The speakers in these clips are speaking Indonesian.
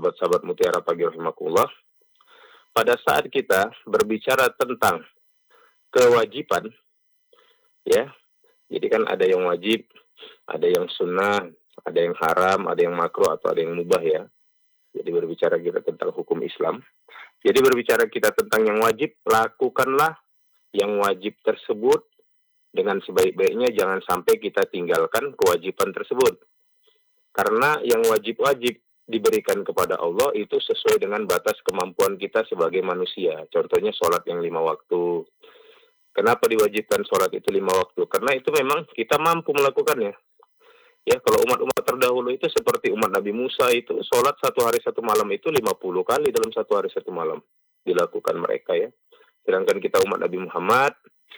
sahabat-sahabat Mutiara Pagi rahimakumullah, pada saat kita berbicara tentang kewajiban, ya, jadi kan ada yang wajib, ada yang sunnah, ada yang haram, ada yang makruh, atau ada yang mubah ya. Jadi berbicara kita tentang hukum Islam. Jadi berbicara kita tentang yang wajib, lakukanlah yang wajib tersebut dengan sebaik-baiknya, jangan sampai kita tinggalkan kewajiban tersebut. Karena yang wajib-wajib diberikan kepada Allah itu sesuai dengan batas kemampuan kita sebagai manusia. Contohnya sholat yang 5 waktu. Kenapa diwajibkan sholat itu 5 waktu? Karena itu memang kita mampu melakukannya. Ya, kalau umat-umat terdahulu itu seperti umat Nabi Musa itu sholat 1 hari 1 malam itu 50 kali dalam 1 hari 1 malam dilakukan mereka ya. Sedangkan kita umat Nabi Muhammad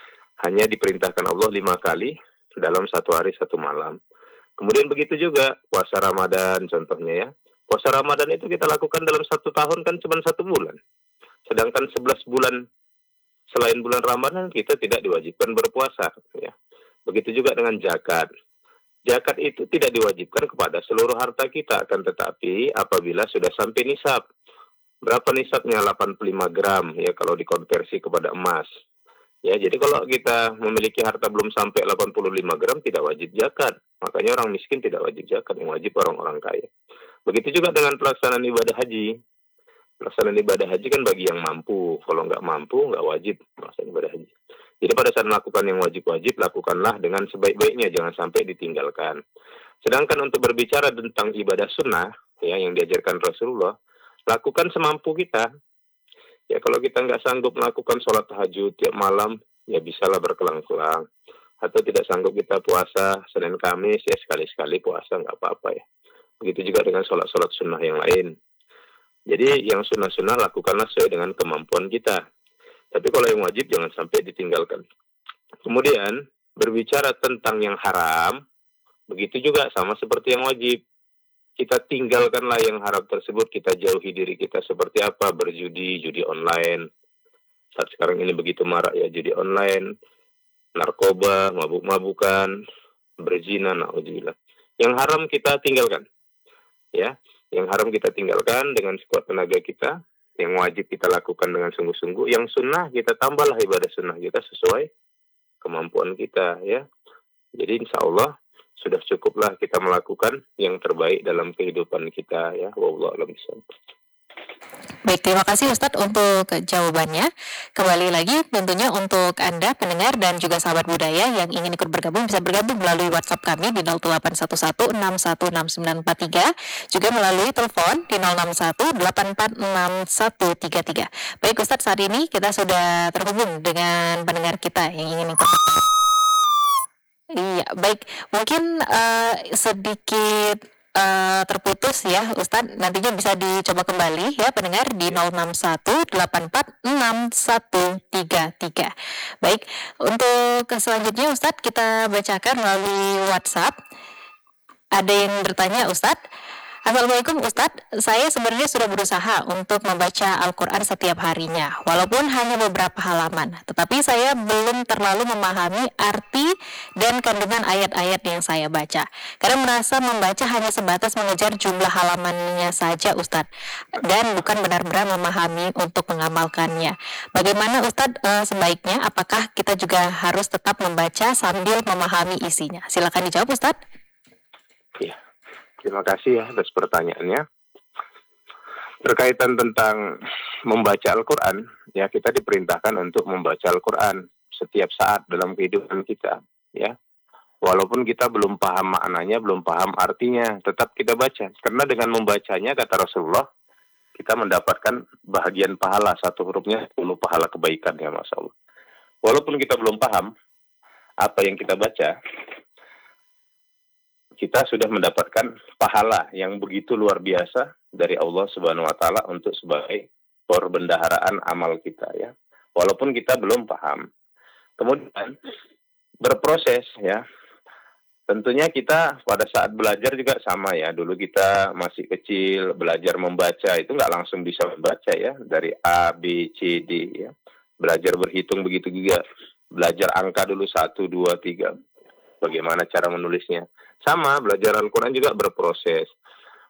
hanya diperintahkan Allah 5 kali dalam 1 hari 1 malam. Kemudian begitu juga puasa Ramadan contohnya ya. Puasa Ramadan itu kita lakukan dalam 1 tahun kan cuma 1 bulan. Sedangkan 11 bulan selain bulan Ramadan kita tidak diwajibkan berpuasa ya. Begitu juga dengan zakat. Zakat itu tidak diwajibkan kepada seluruh harta kita, akan tetapi apabila sudah sampai nisab. Berapa nisabnya? 85 gram ya kalau dikonversi kepada emas. Ya, jadi kalau kita memiliki harta belum sampai 85 gram tidak wajib zakat. Makanya orang miskin tidak wajib zakat, yang wajib orang-orang kaya. Begitu juga dengan pelaksanaan ibadah haji. Pelaksanaan ibadah haji kan bagi yang mampu. Kalau nggak mampu, nggak wajib pelaksanaan ibadah haji. Jadi pada saat melakukan yang wajib-wajib, lakukanlah dengan sebaik-baiknya, jangan sampai ditinggalkan. Sedangkan untuk berbicara tentang ibadah sunnah, ya yang diajarkan Rasulullah, lakukan semampu kita. Ya kalau kita nggak sanggup melakukan sholat tahajud tiap malam, ya bisalah berkelang-kelang. Atau tidak sanggup kita puasa Senin Kamis, ya sekali-sekali puasa nggak apa-apa ya. Begitu juga dengan sholat-sholat sunnah yang lain. Jadi yang sunnah-sunnah lakukanlah sesuai dengan kemampuan kita. Tapi kalau yang wajib jangan sampai ditinggalkan. Kemudian berbicara tentang yang haram, begitu juga sama seperti yang wajib. Kita tinggalkanlah yang haram tersebut, kita jauhi diri kita seperti apa, berjudi, judi online. Saat sekarang ini begitu marak ya, judi online, narkoba, mabuk-mabukan, berzina, na'udzubillah. Yang haram kita tinggalkan. Ya, yang haram kita tinggalkan dengan sekuat tenaga kita, yang wajib kita lakukan dengan sungguh-sungguh, yang sunnah kita tambahlah ibadah sunnah kita sesuai kemampuan kita ya. Jadi insya Allah sudah cukuplah kita melakukan yang terbaik dalam kehidupan kita ya. Wallahu a'lam bishawab. Baik, terima kasih Ustadz untuk jawabannya. Kembali lagi tentunya untuk Anda pendengar dan juga sahabat budaya yang ingin ikut bergabung bisa bergabung melalui WhatsApp kami di 0811616943, juga melalui telepon di 061846133. Baik Ustadz, saat ini kita sudah terhubung dengan pendengar kita yang ingin ikut. Iya, baik. Mungkin sedikit terputus ya Ustadz, nantinya bisa dicoba kembali ya pendengar di 061846133. Baik, untuk selanjutnya Ustadz kita bacakan melalui WhatsApp. Ada yang bertanya, Ustadz, Assalamualaikum Ustadz, saya sebenarnya sudah berusaha untuk membaca Al-Quran setiap harinya, walaupun hanya beberapa halaman, tetapi saya belum terlalu memahami arti dan kandungan ayat-ayat yang saya baca. Karena merasa membaca hanya sebatas mengejar jumlah halamannya saja Ustadz, dan bukan benar-benar memahami untuk mengamalkannya. Bagaimana Ustadz sebaiknya, apakah kita juga harus tetap membaca sambil memahami isinya? Silakan dijawab Ustadz. Ya. Terima kasih ya atas pertanyaannya. Berkaitan tentang membaca Al-Quran, ya kita diperintahkan untuk membaca Al-Quran setiap saat dalam kehidupan kita, ya. Walaupun kita belum paham maknanya, belum paham artinya, tetap kita baca. Karena dengan membacanya, kata Rasulullah, kita mendapatkan bahagian pahala, 1 hurufnya 10 pahala kebaikan, ya Masya Allah. Walaupun kita belum paham apa yang kita baca, kita sudah mendapatkan pahala yang begitu luar biasa dari Allah Subhanahu wa taala untuk sebagai perbendaharaan amal kita ya. Walaupun kita belum paham. Kemudian berproses ya. Tentunya kita pada saat belajar juga sama ya. Dulu kita masih kecil, belajar membaca itu nggak langsung bisa membaca ya. Dari A, B, C, D ya. Belajar berhitung begitu juga. Belajar angka dulu 1, 2, 3. Bagaimana cara menulisnya. Sama, belajar Al-Quran juga berproses.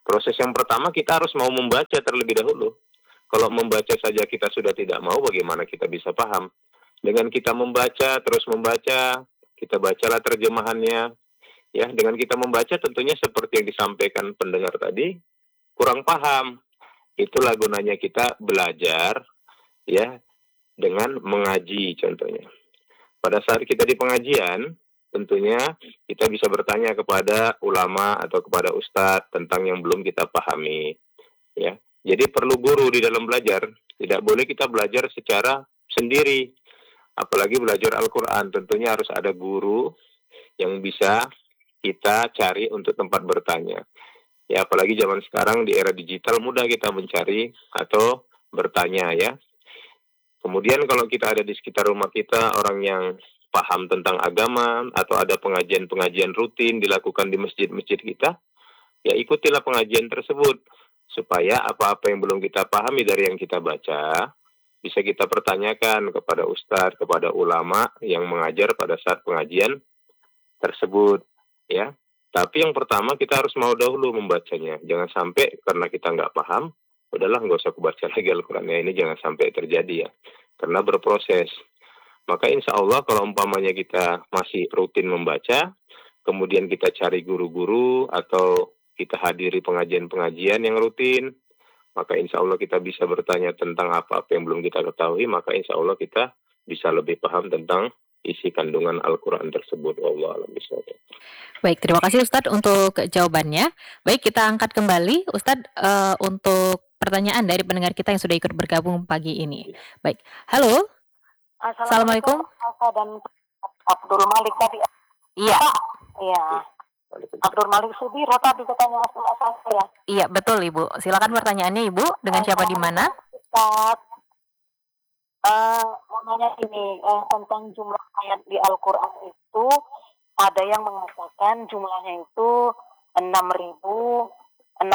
Proses yang pertama kita harus mau membaca terlebih dahulu. Kalau membaca saja kita sudah tidak mau, bagaimana kita bisa paham? Dengan kita membaca, terus membaca, kita bacalah terjemahannya. Ya, dengan kita membaca tentunya seperti yang disampaikan pendengar tadi, kurang paham. Itulah gunanya kita belajar, ya, dengan mengaji contohnya. Pada saat kita di pengajian, tentunya kita bisa bertanya kepada ulama atau kepada ustadz tentang yang belum kita pahami. Ya, jadi perlu guru di dalam belajar. Tidak boleh kita belajar secara sendiri. Apalagi belajar Al-Quran, tentunya harus ada guru yang bisa kita cari untuk tempat bertanya. Ya, apalagi zaman sekarang di era digital mudah kita mencari atau bertanya ya. Kemudian kalau kita ada di sekitar rumah kita orang yang paham tentang agama atau ada pengajian-pengajian rutin dilakukan di masjid-masjid kita, ya ikutilah pengajian tersebut supaya apa-apa yang belum kita pahami dari yang kita baca bisa kita pertanyakan kepada ustadz, kepada ulama yang mengajar pada saat pengajian tersebut, ya. Tapi yang pertama kita harus mau dahulu membacanya. Jangan sampai karena kita nggak paham, udahlah nggak usah aku baca lagi Al-Qurannya. Ini jangan sampai terjadi ya. Karena berproses. Maka insya Allah kalau umpamanya kita masih rutin membaca, kemudian kita cari guru-guru atau kita hadiri pengajian-pengajian yang rutin, maka insya Allah kita bisa bertanya tentang apa-apa yang belum kita ketahui, maka insya Allah kita bisa lebih paham tentang isi kandungan Al-Quran tersebut. Wallahu a'lam bishawab. Baik, terima kasih Ustadz untuk jawabannya. Baik, kita angkat kembali Ustadz untuk pertanyaan dari pendengar kita yang sudah ikut bergabung pagi ini. Baik, halo. Assalamualaikum. Dan Abdul Malik tadi. Iya. Iya. Abdul Malik Sudiro tadi katanya asal saya. Iya, betul Ibu. Silakan pertanyaannya Ibu, dengan siapa di mana? Ustaz, mau nanya ini tentang jumlah ayat di Al-Quran itu, ada yang mengatakan jumlahnya itu 6.666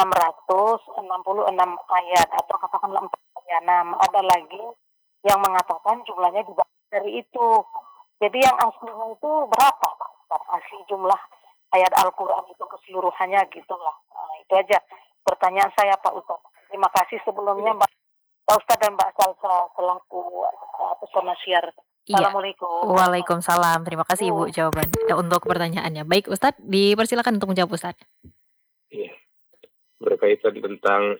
ayat atau katakanlah 4 Ada lagi yang mengatakan jumlahnya juga dari itu. Jadi yang aslinya itu berapa Pak Ustaz? Asli jumlah ayat Al-Quran itu keseluruhannya gitulah. Nah, itu aja pertanyaan saya Pak Ustaz. Terima kasih sebelumnya Mbak Ustaz dan Mbak Salsa selaku penasiar. Assalamualaikum. Waalaikumsalam. Terima kasih Ibu jawaban untuk pertanyaannya. Baik Ustaz, dipersilakan untuk menjawab Ustaz. Iya. Berkaitan tentang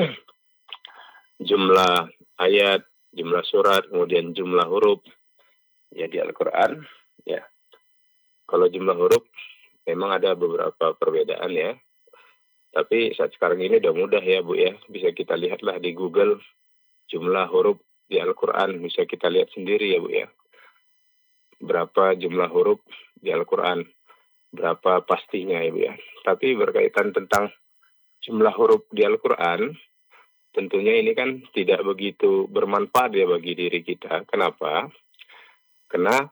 jumlah ayat, jumlah surat, kemudian jumlah huruf ya di Al-Quran, ya. Kalau jumlah huruf memang ada beberapa perbedaan ya. Tapi saat sekarang ini udah mudah ya Bu ya. Bisa kita lihatlah di Google jumlah huruf di Al-Quran. Bisa kita lihat sendiri ya Bu ya. Berapa jumlah huruf di Al-Quran. Berapa pastinya ya Bu ya. Tapi berkaitan tentang jumlah huruf di Al-Quran, tentunya ini kan tidak begitu bermanfaat ya bagi diri kita. Kenapa? Karena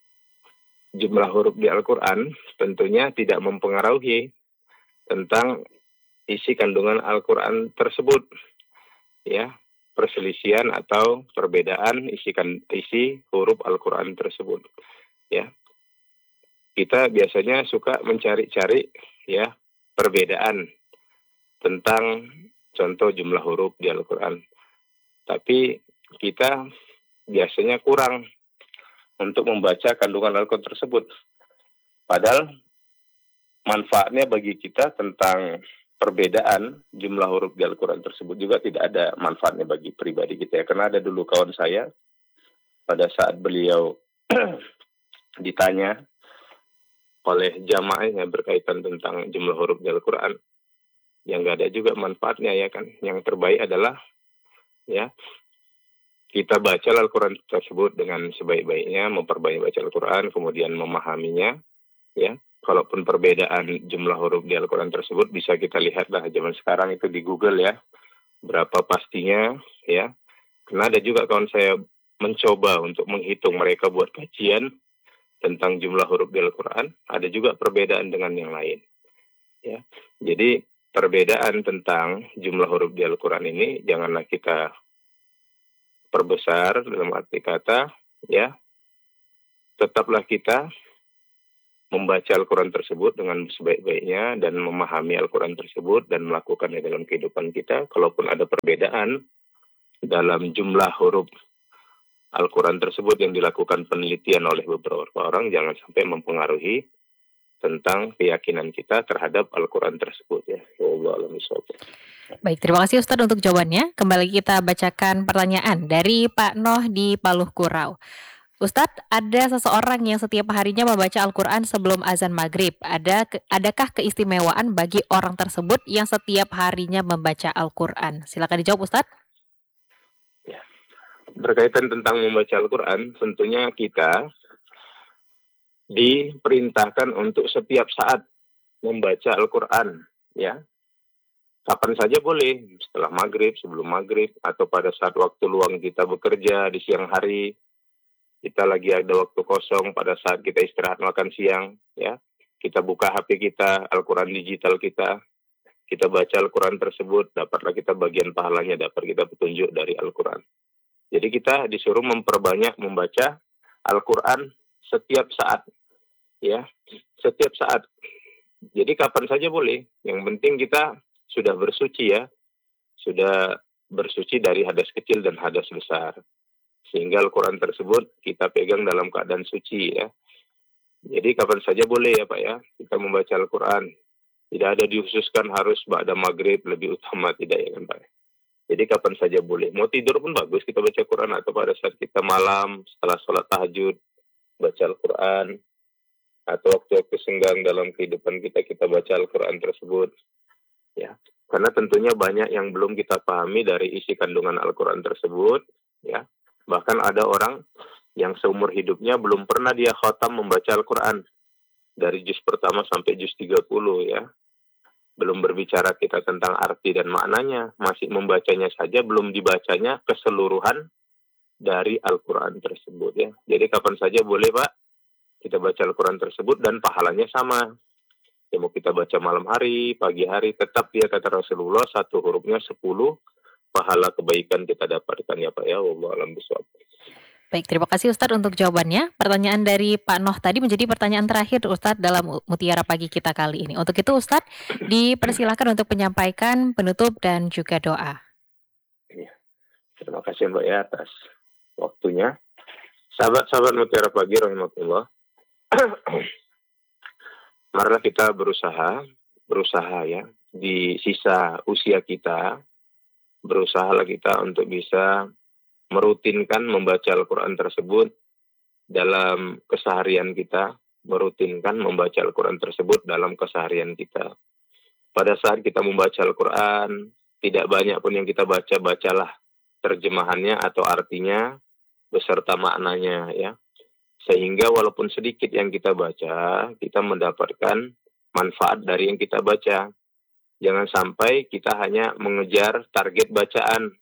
jumlah huruf di Al-Quran tentunya tidak mempengaruhi tentang isi kandungan Al-Quran tersebut. Ya, perselisihan atau perbedaan isi huruf Al-Quran tersebut. Ya, kita biasanya suka mencari-cari ya perbedaan tentang contoh jumlah huruf di Al-Quran. Tapi kita biasanya kurang untuk membaca kandungan Al-Quran tersebut. Padahal manfaatnya bagi kita tentang perbedaan jumlah huruf di Al-Quran tersebut juga tidak ada manfaatnya bagi pribadi kita ya. Karena ada dulu kawan saya pada saat beliau ditanya oleh jamaahnya berkaitan tentang jumlah huruf di Al-Quran, yang nggak ada juga manfaatnya ya kan. Yang terbaik adalah ya kita baca Al-Quran tersebut dengan sebaik-baiknya, memperbanyak baca Al-Quran, kemudian memahaminya ya. Kalaupun perbedaan jumlah huruf di Al-Quran tersebut bisa kita lihatlah zaman sekarang itu di Google ya, berapa pastinya ya. Karena ada juga kawan saya mencoba untuk menghitung, mereka buat kajian tentang jumlah huruf di Al-Quran, ada juga perbedaan dengan yang lain ya. Jadi perbedaan tentang jumlah huruf di Al-Quran ini janganlah kita perbesar dalam arti kata ya, tetaplah kita membaca Al-Quran tersebut dengan sebaik-baiknya dan memahami Al-Quran tersebut dan melakukannya dalam kehidupan kita. Kalaupun ada perbedaan dalam jumlah huruf Al-Quran tersebut yang dilakukan penelitian oleh beberapa orang, jangan sampai mempengaruhi tentang keyakinan kita terhadap Al-Quran tersebut ya. Wallahu a'lam bishawab. Baik, terima kasih Ustadz untuk jawabannya. Kembali kita bacakan pertanyaan dari Pak Noh di Paluh Kurau. Ustadz, ada seseorang yang setiap harinya membaca Al-Quran sebelum azan maghrib. Adakah keistimewaan bagi orang tersebut yang setiap harinya membaca Al-Quran? Silakan dijawab Ustadz. Ya. Berkaitan tentang membaca Al-Quran, tentunya kita diperintahkan untuk setiap saat membaca Al-Quran, ya. Kapan saja boleh, setelah maghrib, sebelum maghrib, atau pada saat waktu luang kita bekerja di siang hari, kita lagi ada waktu kosong pada saat kita istirahat makan siang, ya. Kita buka HP kita, Al-Quran digital kita baca Al-Quran tersebut, dapatlah kita bagian pahalanya, dapat kita petunjuk dari Al-Quran. Jadi kita disuruh memperbanyak membaca Al-Quran setiap saat. Ya, setiap saat. Jadi kapan saja boleh. Yang penting kita sudah bersuci ya. Sudah bersuci dari hadas kecil dan hadas besar. Sehingga Al-Quran tersebut kita pegang dalam keadaan suci ya. Jadi kapan saja boleh ya Pak ya. Kita membaca Al-Quran. Tidak ada dikhususkan harus ba'da maghrib lebih utama, tidak ya kan Pak. Jadi kapan saja boleh. Mau tidur pun bagus kita baca Quran, atau pada saat kita malam setelah sholat tahajud baca Al-Quran. Atau waktu-waktu senggang dalam kehidupan kita baca Al-Quran tersebut. Ya, karena tentunya banyak yang belum kita pahami dari isi kandungan Al-Quran tersebut. Ya, bahkan ada orang yang seumur hidupnya belum pernah dia khatam membaca Al-Quran. Dari juz pertama sampai juz 30 ya. Belum berbicara kita tentang arti dan maknanya. Masih membacanya saja, belum dibacanya keseluruhan dari Al-Quran tersebut ya. Jadi kapan saja boleh Pak kita baca Al-Quran tersebut dan pahalanya sama. Ya mau kita baca malam hari, pagi hari, tetap dia kata Rasulullah satu hurufnya 10 pahala kebaikan kita dapatkan ya Pak ya. Wallahu a'lam bishawab. Baik, terima kasih Ustadz untuk jawabannya. Pertanyaan dari Pak Noh tadi menjadi pertanyaan terakhir Ustadz dalam Mutiara Pagi kita kali ini. Untuk itu Ustadz dipersilakan untuk menyampaikan penutup dan juga doa. Ya. Terima kasih Mbak ya atas waktunya. Sahabat-sahabat Mutiara Pagi rahimahullah. Marilah kita berusaha ya di sisa usia kita, berusahalah kita untuk bisa merutinkan membaca Al-Quran tersebut dalam keseharian kita, merutinkan membaca Al-Quran tersebut dalam keseharian kita. Pada saat kita membaca Al-Quran, tidak banyak pun yang kita bacalah terjemahannya atau artinya beserta maknanya ya. Sehingga walaupun sedikit yang kita baca, kita mendapatkan manfaat dari yang kita baca. Jangan sampai kita hanya mengejar target bacaan.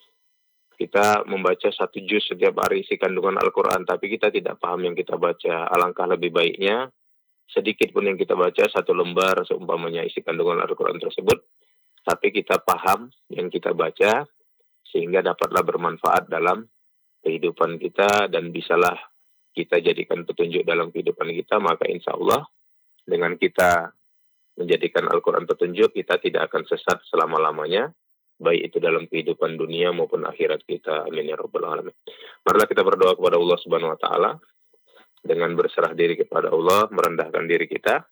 Kita membaca 1 juz setiap hari isi kandungan Al-Quran, tapi kita tidak paham yang kita baca. Alangkah lebih baiknya, sedikit pun yang kita baca, 1 lembar seumpamanya isi kandungan Al-Quran tersebut, tapi kita paham yang kita baca, sehingga dapatlah bermanfaat dalam kehidupan kita dan bisalah kita jadikan petunjuk dalam kehidupan kita. Maka insya Allah dengan kita menjadikan Al-Quran petunjuk, kita tidak akan sesat selama-lamanya, baik itu dalam kehidupan dunia maupun akhirat kita. Amin ya rabbal alamin. Marilah kita berdoa kepada Allah Subhanahu wa taala dengan berserah diri kepada Allah, merendahkan diri kita,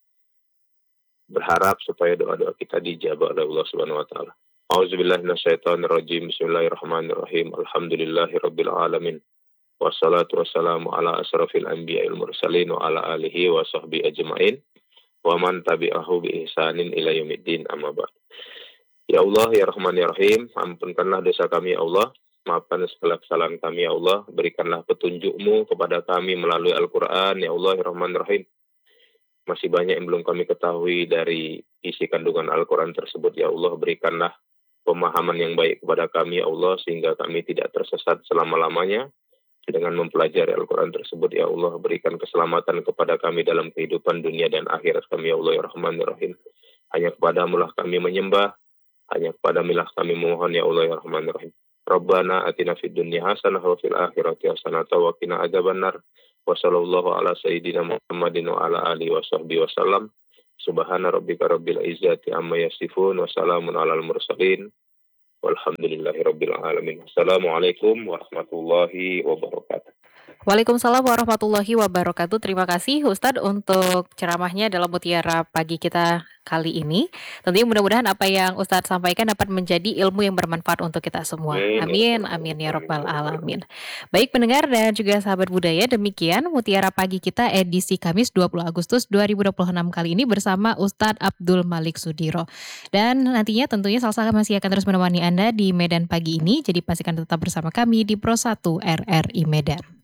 berharap supaya doa-doa kita dijabah oleh Allah Subhanahu wa taala. A'udzubillahi minasyaitonirrajim. Bismillahirrahmanirrahim. Alhamdulillahirabbil alamin. Wassalatu wassalamu ala asrafil anbiya'il mursalin wa ala alihi wa sahbihi ajma'in wa man tabi'ahu bi ihsanin ila yaumiddin, amma ba'd. Ya Allah, ya Rahman, ya Rahim, ampunkanlah dosa kami ya Allah, maafkan segala kesalahan kami ya Allah, berikanlah petunjuk-Mu kepada kami melalui Al-Quran ya Allah, ya Rahman, ya Rahim. Masih banyak yang belum kami ketahui dari isi kandungan Al-Quran tersebut ya Allah, berikanlah pemahaman yang baik kepada kami ya Allah, sehingga kami tidak tersesat selama-lamanya. Dengan mempelajari Al-Quran tersebut ya Allah, berikan keselamatan kepada kami dalam kehidupan dunia dan akhirat kami ya Allah, ya Rahman, ya Rahim. Hanya kepadamu lah kami menyembah, hanya kepadamu lah kami memohon ya Allah, ya Rahman, ya Rahim. Rabbana atina fid dunya hasanah wa fil akhirati hasanah wa qina adzabannar. Wa sallallahu ala sayyidina Muhammadin wa ala alihi wa sahbihi wasallam. Subhana rabbika rabbil izzati amma yasifun wa salamun alal mursalin. Walhamdulillahi rabbil alamin. Assalamualaikum warahmatullahi wabarakatuh. Waalaikumsalam warahmatullahi wabarakatuh. Terima kasih Ustadz untuk ceramahnya dalam Mutiara Pagi kita kali ini. Tentunya mudah-mudahan apa yang Ustadz sampaikan dapat menjadi ilmu yang bermanfaat untuk kita semua. Amin, amin ya rabbal alamin. Baik pendengar dan juga sahabat budaya, demikian Mutiara Pagi kita edisi Kamis 20 Agustus 2026 kali ini bersama Ustadz Abdul Malik Sudiro. Dan nantinya tentunya Salsa masih akan terus menemani Anda di Medan pagi ini, jadi pastikan tetap bersama kami di Pro 1 RRI Medan.